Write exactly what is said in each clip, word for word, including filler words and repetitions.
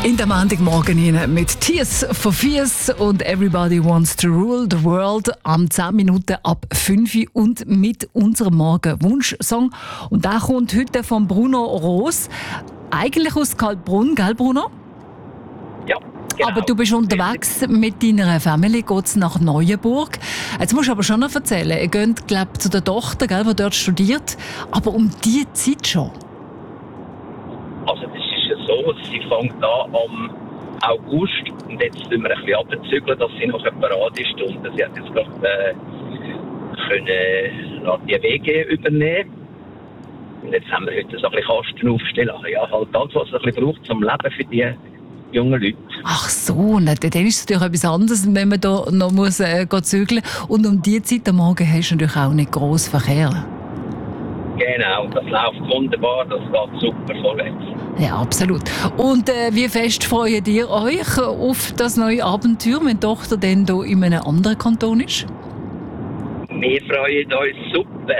In der Montagmorgen rein mit Tears for Fears und Everybody Wants to Rule the World am zehn Minuten ab fünf Uhr und mit unserem Morgen-Wunsch-Song. Und der kommt heute von Bruno Ros. Eigentlich aus Kaltbrunn, gell Bruno? Ja, genau. Aber du bist unterwegs mit deiner Family, geht's nach Neuenburg. Jetzt musst du aber schon noch erzählen, ihr geht, glaub, zu der Tochter, gell, die dort studiert, aber um diese Zeit schon. Also das ist ja so, sie fängt an am August und jetzt müssen wir ein bisschen runterzügeln, dass sie noch ein paar Radiostunden, sie hat jetzt gerade äh, können die Wege übernehmen. Und jetzt haben wir heute so ein bisschen Kasten aufstellen. Also ja, halt alles, was es ein bisschen braucht zum Leben für die jungen Leute. Ach so, dann ist es natürlich etwas anderes, wenn man da noch muss, äh, zügeln muss. Und um diese Zeit am Morgen hast du natürlich auch nicht gross Verkehr. Genau, das läuft wunderbar, das geht super vorwärts. Ja, absolut. Und äh, wie fest freut ihr euch auf das neue Abenteuer, wenn die Tochter dann hier in einem anderen Kanton ist? Wir freuen uns super.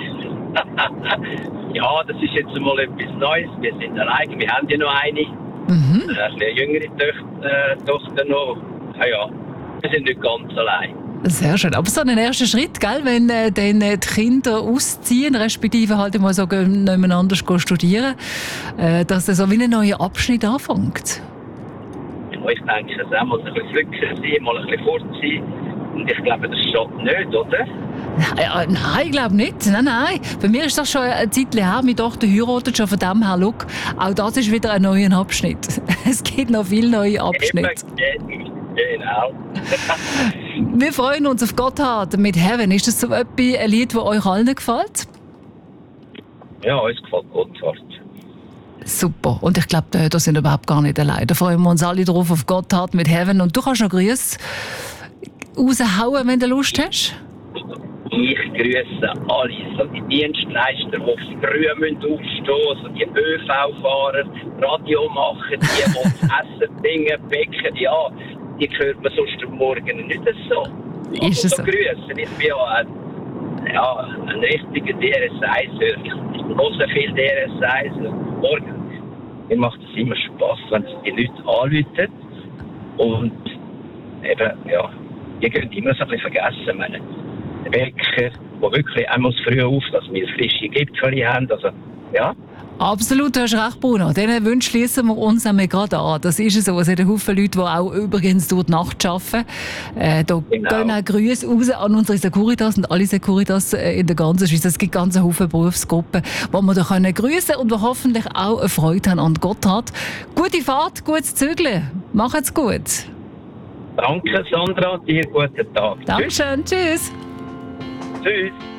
Ja, das ist jetzt mal etwas Neues. Wir sind alleine, wir haben ja noch eine. Mhm. Eine jüngere Tochter, äh, Tochter noch. Ja, ja, wir sind nicht ganz allein. Sehr schön. Aber so ein erster Schritt, gell, wenn äh, dann die Kinder ausziehen, respektive halt mal so nebeneinander studieren, äh, dass das so wie ein neuer Abschnitt anfängt. Ja, ich denke, es muss ein bisschen flücken sein, mal ein bisschen fort sein. Und ich glaube, das schadet nicht, oder? Ja, nein, ich glaube nicht. Nein, nein. Bei mir ist das schon eine Zeit her. Meine Tochter heiratet schon von dem her. Look, auch das ist wieder ein neuer Abschnitt. Es gibt noch viele neue Abschnitte. Genau. Wir freuen uns auf Gotthard mit Heaven. Ist das so ein Lied, das euch allen gefällt? Ja, uns gefällt Gotthard. Super. Und ich glaube, da, da sind wir überhaupt gar nicht allein. Da freuen wir uns alle drauf auf Gotthard mit Heaven. Und du kannst noch Grüße raushauen, wenn du Lust hast. Ich grüße alle, so die Dienstleister, die auf früh aufstehen müssen, so die ÖV-Fahrer, Radio machen, die, die das Essen bringen, Becken, ja, die hört man sonst am Morgen nicht so. Ist es so? Grüßen. Ich bin ja ein, ja, ein richtiger D R S eins-Hörer. Ich höre viel D R S eins am Morgen. Mir macht es immer Spass, wenn es die Leute anrufen. Und eben, ja, die können immer so ein bisschen vergessen. Meine, der Bäcker, der wirklich einmal früh auf, dass wir frische Gipfel haben. Also, ja. Absolut, du hast recht, Bruno. Diesen Wunsch schließen wir uns gerade an. Das ist so. Es sind Haufen Leute, die auch übrigens durch die Nacht arbeiten. Äh, da genau. gehen auch Grüße raus an unsere Securitas und alle Securitas in der ganzen Schweiz. Es gibt ganze Haufen Berufsgruppen, die wir da können grüßen und die hoffentlich auch eine Freude haben an Gotthard. Gute Fahrt, gutes Zügeln. Macht's gut. Danke, Sandra. Dir guten Tag. Dankeschön. Tschüss. Tschüss.